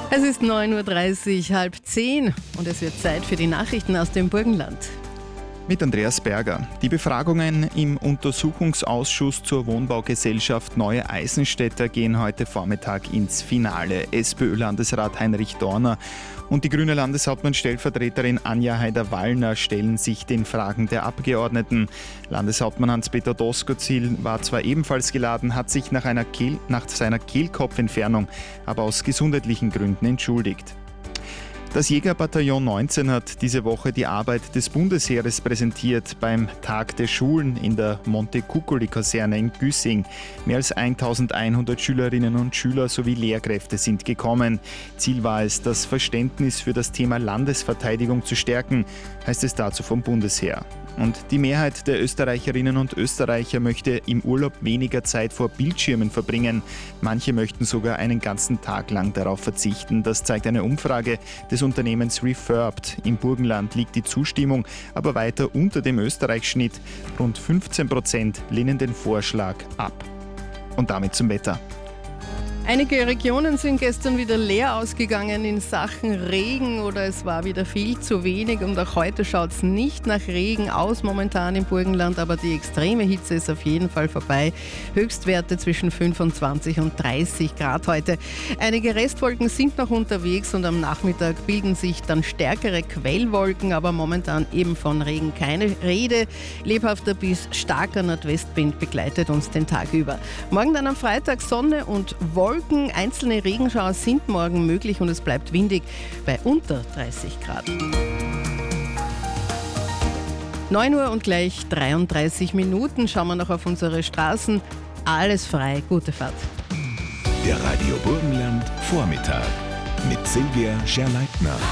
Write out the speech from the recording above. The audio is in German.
Es ist 9.30 Uhr, halb 10 und es wird Zeit für die Nachrichten aus dem Burgenland. Mit Andreas Berger. Die Befragungen im Untersuchungsausschuss zur Wohnbaugesellschaft Neue Eisenstädter gehen heute Vormittag ins Finale. SPÖ-Landesrat Heinrich Dorner und die grüne Landeshauptmann-Stellvertreterin Anja Haider-Wallner stellen sich den Fragen der Abgeordneten. Landeshauptmann Hans-Peter Doskozil war zwar ebenfalls geladen, hat sich nach seiner Kehlkopfentfernung aber aus gesundheitlichen Gründen entschuldigt. Das Jägerbataillon 19 hat diese Woche die Arbeit des Bundesheeres präsentiert beim Tag der Schulen in der Montecuccoli-Kaserne in Güssing. Mehr als 1100 Schülerinnen und Schüler sowie Lehrkräfte sind gekommen. Ziel war es, das Verständnis für das Thema Landesverteidigung zu stärken, heißt es dazu vom Bundesheer. Und die Mehrheit der Österreicherinnen und Österreicher möchte im Urlaub weniger Zeit vor Bildschirmen verbringen. Manche möchten sogar einen ganzen Tag lang darauf verzichten. Das zeigt eine Umfrage des Unternehmens Refurbed. Im Burgenland liegt die Zustimmung aber weiter unter dem Österreich-Schnitt. Rund 15% lehnen den Vorschlag ab. Und damit zum Wetter. Einige Regionen sind gestern wieder leer ausgegangen in Sachen Regen oder es war wieder viel zu wenig und auch heute schaut es nicht nach Regen aus momentan im Burgenland, aber die extreme Hitze ist auf jeden Fall vorbei. Höchstwerte zwischen 25 und 30 Grad heute. Einige Restwolken sind noch unterwegs und am Nachmittag bilden sich dann stärkere Quellwolken, aber momentan eben von Regen keine Rede. Lebhafter bis starker Nordwestwind begleitet uns den Tag über. Morgen dann am Freitag Sonne und Wolken. Einzelne Regenschauer sind morgen möglich und es bleibt windig bei unter 30 Grad. 9 Uhr und gleich 33 Minuten. Schauen wir noch auf unsere Straßen. Alles frei. Gute Fahrt. Der Radio Burgenland Vormittag mit Silvia Scherleitner.